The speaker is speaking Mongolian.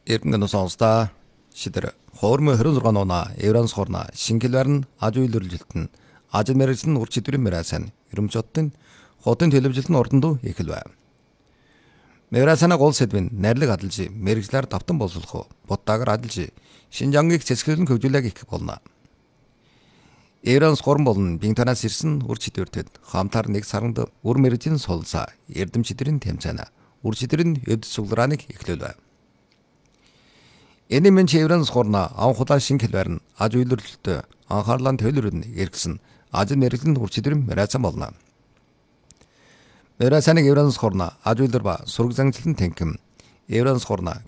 Эрдэнэ сонсдоо шидэр хоормоо 26 оноо Евранс хорна шингэлэр нь аж үйлрэлжилт нь аж мэрэгжил нь урч идэврийн мэрасан ерөмжөттөн хотын телевизэлд нь ордонд эхэлвэ. Мэрасана гол сэдвэн найрлаг адалжи мэрэгжлэр давтан боловсруулах бодтаагаар адалжи Шинжангийг цэцгэлэн хөгжүүлэг их болно. Евранс хорн болон бинтанаас ирсэн урч идэвртэд хамтар нэг саранд үр мэрэгжлийн солсаа эрдэмчдэрийн тэмцээнэ урч идэврийн өвд суглараныг эхлүүлвэ. Энэмен Евранс хорна анхудаа шингэлэр нь аж үйлрэлттэй анхаарлан төлөрөн эргэсэн аж мэрэгжлийн урч идэврийн мэрасан болно. Мэрасаныг Евранс хорна аж үйлэр ба сургазанчлан танхим Евранс хорна